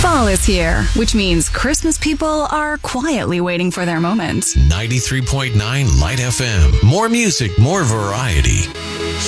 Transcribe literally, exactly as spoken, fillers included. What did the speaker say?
Fall is here, which means Christmas people are quietly waiting for their moment. ninety-three point nine Light F M. More music, more variety.